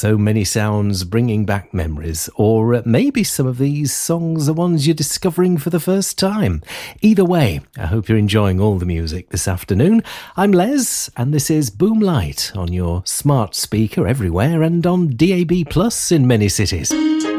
so many sounds bringing back memories, or maybe some of these songs are ones you're discovering for the first time. Either way, I hope you're enjoying all the music this afternoon. I'm Les, and this is Boom Light on your smart speaker everywhere and on DAB Plus in many cities.